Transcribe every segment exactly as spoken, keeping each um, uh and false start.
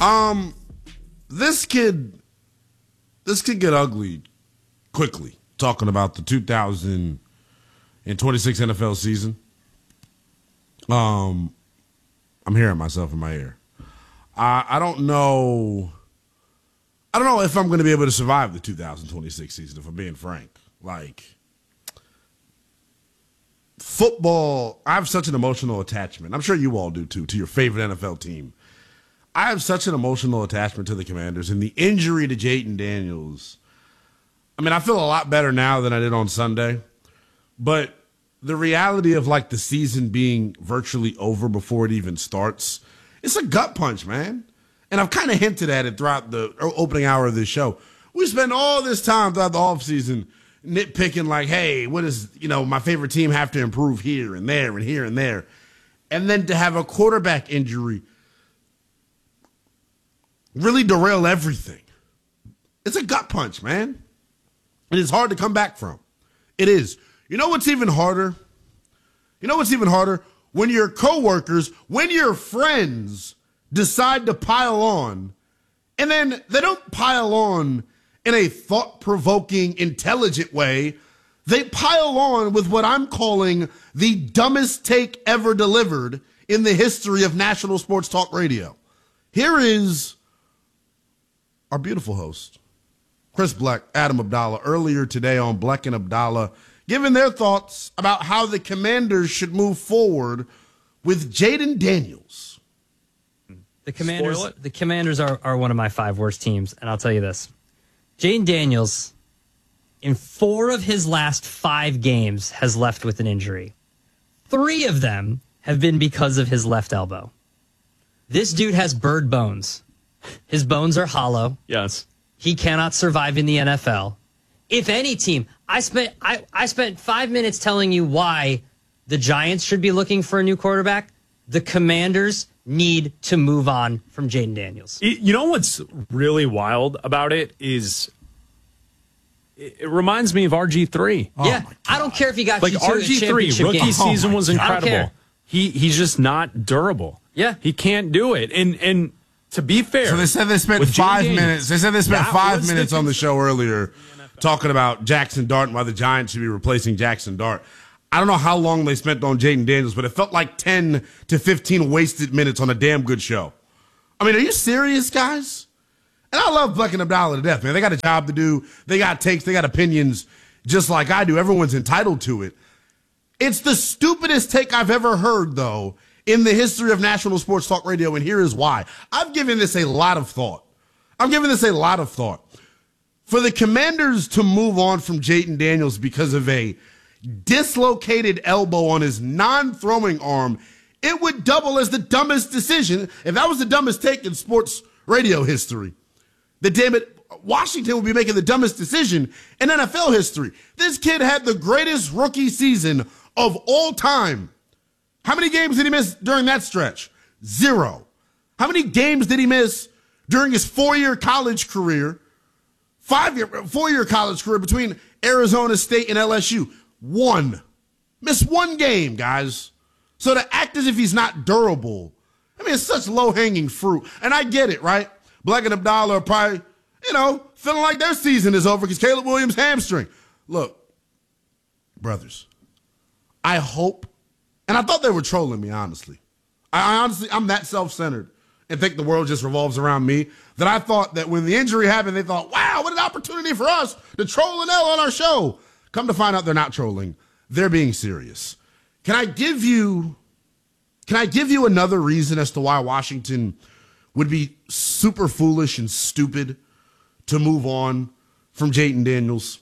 Um, this kid, this could get ugly quickly. Talking about the two thousand twenty-six N F L season. Um, I'm hearing myself in my ear. I I don't know. I don't know if I'm going to be able to survive the two thousand twenty-six season. If I'm being frank, like football, I have such an emotional attachment. I'm sure you all do too, to your favorite N F L team. I have such an emotional attachment to the Commanders, and the injury to Jayden Daniels. I mean, I feel a lot better now than I did on Sunday, but the reality of like the season being virtually over before it even starts, it's a gut punch, man. And I've kind of hinted at it throughout the opening hour of this show. We spend all this time throughout the offseason nitpicking like, hey, what does, you know, my favorite team have to improve here and there and here and there. And then to have a quarterback injury really derail everything. It's a gut punch, man. It is hard to come back from. It is. You know what's even harder? You know what's even harder? When your coworkers, when your friends decide to pile on, and then they don't pile on in a thought-provoking, intelligent way. They pile on with what I'm calling the dumbest take ever delivered in the history of national sports talk radio. Here is our beautiful host, Chris Black, Adam Abdallah, earlier today on Black and Abdallah, giving their thoughts about how the Commanders should move forward with Jayden Daniels. The Commanders, the Commanders are, are one of my five worst teams, and I'll tell you this. Jayden Daniels, in four of his last five games, has left with an injury. Three of them have been because of his left elbow. This dude has bird bones. His bones are hollow. Yes. He cannot survive in the N F L. If any team, I spent I, I spent five minutes telling you why the Giants should be looking for a new quarterback. The Commanders need to move on from Jayden Daniels. You know what's really wild about it is it reminds me of R G three. Oh yeah, I don't care if he got like you to R G three a championship rookie game. season Oh was God. incredible. He he's just not durable. Yeah, he can't do it. And and to be fair, so they said they spent five Daniels, minutes. They said they spent five minutes the on the show earlier talking about Jackson Dart and why the Giants should be replacing Jackson Dart. I don't know how long they spent on Jayden Daniels, but it felt like ten to fifteen wasted minutes on a damn good show. I mean, are you serious, guys? And I love Black and Abdallah to death, man. They got a job to do. They got takes. They got opinions just like I do. Everyone's entitled to it. It's the stupidest take I've ever heard, though, in the history of national sports talk radio, and here is why. I've given this a lot of thought. I'm giving this a lot of thought. For the Commanders to move on from Jayden Daniels because of a dislocated elbow on his non-throwing arm, it would double as the dumbest decision. If that was the dumbest take in sports radio history, then damn it, Washington would be making the dumbest decision in N F L history. This kid had the greatest rookie season of all time. How many games did he miss during that stretch? Zero. How many games did he miss during his four-year college career, five-year, four-year college career between Arizona State and L S U? One. Missed one game, guys. So to act as if he's not durable, I mean, it's such low-hanging fruit. And I get it, right? Black and Abdallah are probably, you know, feeling like their season is over because Caleb Williams' hamstring. Look, brothers, I hope, and I thought they were trolling me, honestly. I honestly, I'm that self-centered and think the world just revolves around me that I thought that when the injury happened, they thought, wow, what an opportunity for us to troll an L on our show. Come to find out they're not trolling. They're being serious. Can I give you, can I give you another reason as to why Washington would be super foolish and stupid to move on from Jayden Daniels?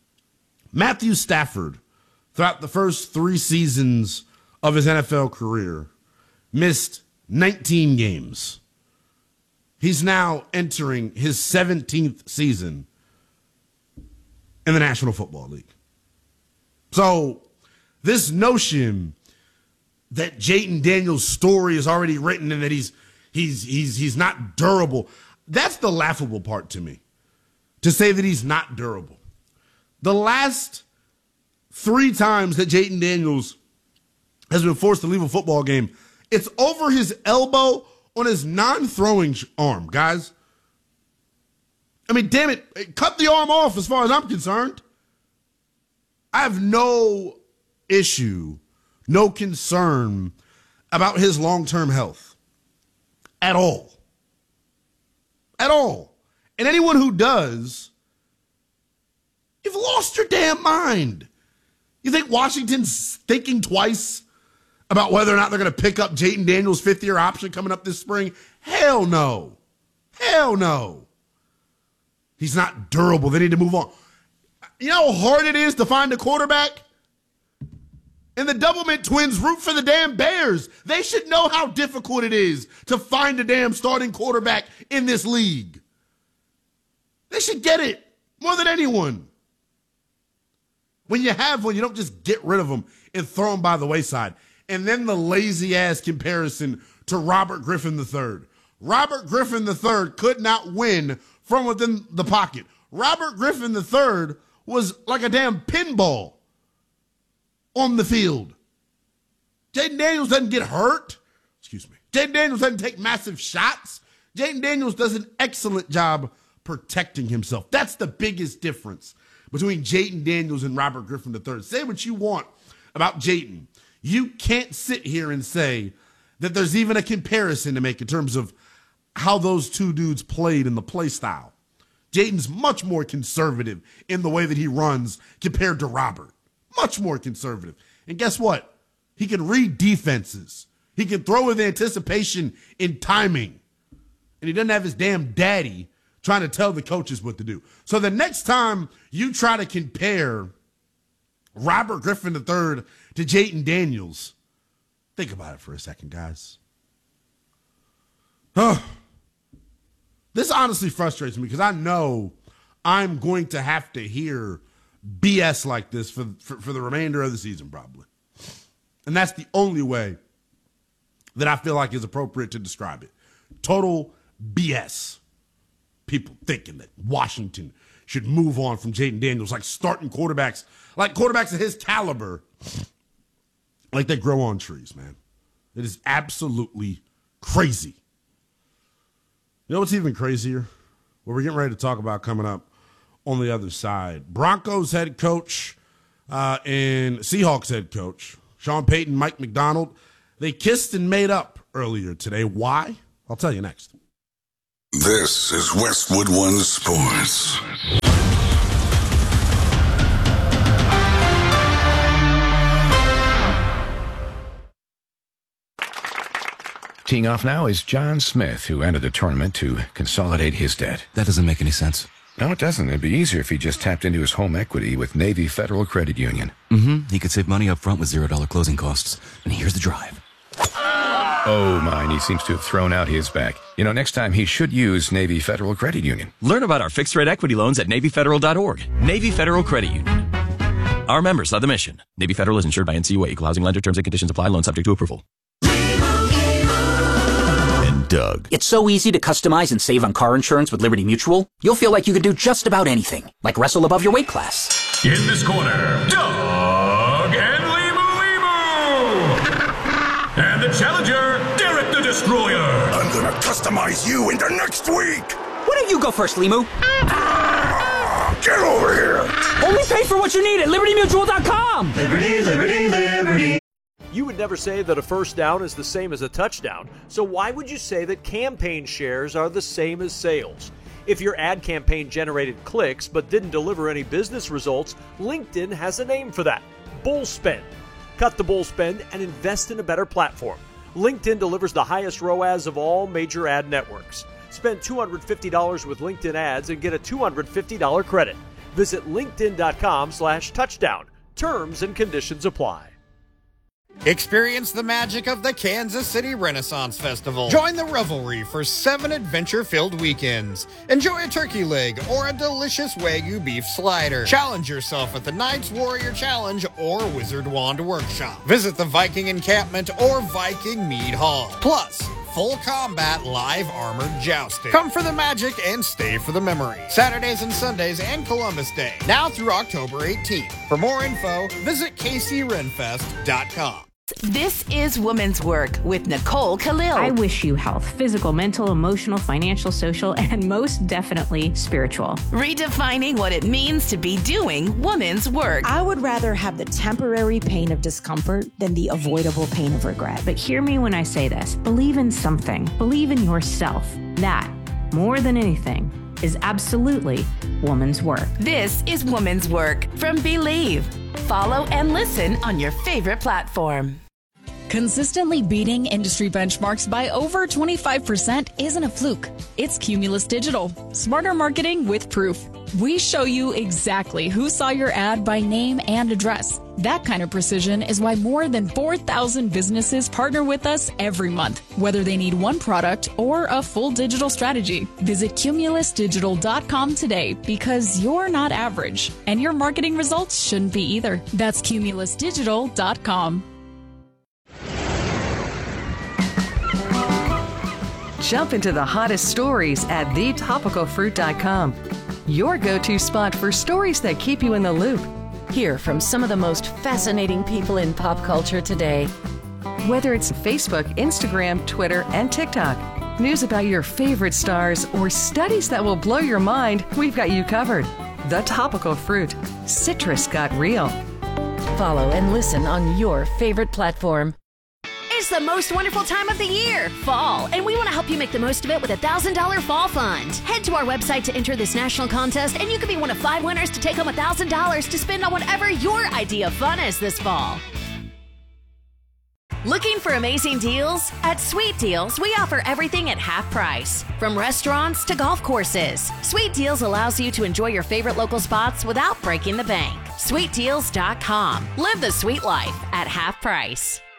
Matthew Stafford, throughout the first three seasons of his N F L career, missed nineteen games. He's now entering his seventeenth season in the National Football League. So this notion that Jayden Daniels' story is already written and that he's he's he's he's not durable, that's the laughable part to me. To say that he's not durable. The last three times that Jayden Daniels has been forced to leave a football game, it's over his elbow on his non-throwing arm, guys. I mean, damn it, cut the arm off as far as I'm concerned. I have no issue, no concern about his long-term health at all. At all. And anyone who does, you've lost your damn mind. You think Washington's thinking twice about whether or not they're going to pick up Jayden Daniels' fifth-year option coming up this spring? Hell no. Hell no. He's not durable. They need to move on. You know how hard it is to find a quarterback? And the Doublemint twins root for the damn Bears. They should know how difficult it is to find a damn starting quarterback in this league. They should get it more than anyone. When you have one, you don't just get rid of them and throw them by the wayside. And then the lazy-ass comparison to Robert Griffin the third. Robert Griffin the third could not win from within the pocket. Robert Griffin the third was like a damn pinball on the field. Jayden Daniels doesn't get hurt. Excuse me. Jayden Daniels doesn't take massive shots. Jayden Daniels does an excellent job protecting himself. That's the biggest difference between Jayden Daniels and Robert Griffin the third. Say what you want about Jayden. You can't sit here and say that there's even a comparison to make in terms of how those two dudes played in the play style. Jayden's much more conservative in the way that he runs compared to Robert. Much more conservative. And guess what? He can read defenses. He can throw with anticipation and timing. And he doesn't have his damn daddy trying to tell the coaches what to do. So the next time you try to compare Robert Griffin the third to Jayden Daniels, think about it for a second, guys. Oh, this honestly frustrates me because I know I'm going to have to hear B S like this for, for, for the remainder of the season, probably. And that's the only way that I feel like is appropriate to describe it. Total B S. People thinking that Washington should move on from Jayden Daniels, like starting quarterbacks, like quarterbacks of his caliber, like they grow on trees, man. It is absolutely crazy. You know what's even crazier? What we're getting ready to talk about coming up on the other side. Broncos head coach uh, and Seahawks head coach, Sean Payton, Mike McDonald, they kissed and made up earlier today. Why? I'll tell you next. This is Westwood One Sports. Teeing off now is John Smith, who entered the tournament to consolidate his debt. That doesn't make any sense. No, it doesn't. It'd be easier if he just tapped into his home equity with Navy Federal Credit Union. Mm-hmm. He could save money up front with zero dollar closing costs. And here's the drive. Oh, mine. He seems to have thrown out his back. You know, next time he should use Navy Federal Credit Union. Learn about our fixed-rate equity loans at Navy Federal dot org. Navy Federal Credit Union. Our members are the mission. Navy Federal is insured by N C U A. Equal housing lender. Terms and conditions apply. Loan subject to approval. And Doug. It's so easy to customize and save on car insurance with Liberty Mutual. You'll feel like you can do just about anything, like wrestle above your weight class. In this corner, Doug and Limu Limu. And the challenger, Derek the Destroyer. I'm gonna customize you into next week. Why don't you go first, Limu? Ah, get over here. Only pay for what you need at Liberty Mutual dot com. Liberty, Liberty, Liberty. You would never say that a first down is the same as a touchdown, so why would you say that campaign shares are the same as sales? If your ad campaign generated clicks but didn't deliver any business results, LinkedIn has a name for that: bull spend. Cut the bull spend and invest in a better platform. LinkedIn delivers the highest R O A S of all major ad networks. Spend two hundred fifty dollars with LinkedIn ads and get a two hundred fifty dollars credit. Visit linkedin dot com slash touchdown. Terms and conditions apply. Experience the magic of the Kansas City Renaissance Festival. Join the revelry for seven adventure-filled weekends. Enjoy a turkey leg or a delicious Wagyu beef slider. Challenge yourself at the Knights Warrior Challenge or Wizard Wand Workshop. Visit the Viking Encampment or Viking Mead Hall. Plus, full combat live armored jousting. Come for the magic and stay for the memory. Saturdays and Sundays and Columbus Day. Now through October eighteenth. For more info, visit K C Renfest dot com. This is Women's Work with Nicole Khalil. I wish you health, physical, mental, emotional, financial, social, and most definitely spiritual. Redefining what it means to be doing women's work. I would rather have the temporary pain of discomfort than the avoidable pain of regret. But hear me when I say this. Believe in something. Believe in yourself. That, more than anything, is absolutely woman's work. This is Woman's Work from Believe. Follow and listen on your favorite platform. Consistently beating industry benchmarks by over twenty-five percent isn't a fluke. It's Cumulus Digital. Smarter marketing with proof. We show you exactly who saw your ad by name and address. That kind of precision is why more than four thousand businesses partner with us every month, whether they need one product or a full digital strategy. Visit cumulus digital dot com today because you're not average, and your marketing results shouldn't be either. That's cumulus digital dot com. Jump into the hottest stories at the topical fruit dot com. Your go-to spot for stories that keep you in the loop. Hear from some of the most fascinating people in pop culture today. Whether it's Facebook, Instagram, Twitter, and TikTok, news about your favorite stars, or studies that will blow your mind, we've got you covered. The Topical Fruit. Citrus got real. Follow and listen on your favorite platform. It's the most wonderful time of the year, fall, and we want to help you make the most of it with a one thousand dollars Fall Fund. Head to our website to enter this national contest, and you could be one of five winners to take home one thousand dollars to spend on whatever your idea of fun is this fall. Looking for amazing deals? At Sweet Deals, we offer everything at half price, from restaurants to golf courses. Sweet Deals allows you to enjoy your favorite local spots without breaking the bank. sweet deals dot com. Live the sweet life at half price.